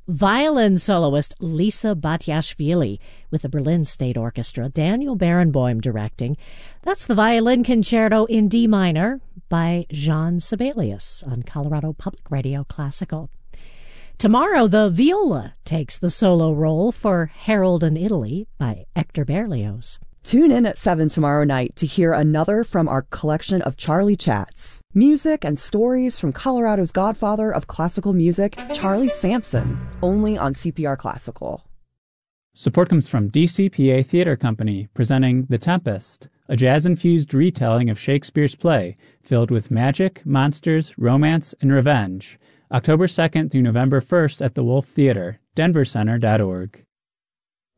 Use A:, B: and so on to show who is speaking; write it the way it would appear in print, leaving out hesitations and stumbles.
A: Violin soloist Lisa Batiashvili with the Berlin State Orchestra, Daniel Barenboim directing. That's the Violin Concerto in D minor by Jean Sibelius on Colorado Public Radio Classical. Tomorrow, the viola takes the solo role for Harold in Italy by Hector Berlioz.
B: Tune in at 7 tomorrow night to hear another from our collection of Charlie Chats. Music and stories from Colorado's godfather of classical music, Charlie Sampson, only on CPR Classical.
C: Support comes from DCPA Theater Company, presenting The Tempest, a jazz-infused retelling of Shakespeare's play, filled with magic, monsters, romance, and revenge. October 2nd through November 1st at the Wolf Theater, denvercenter.org.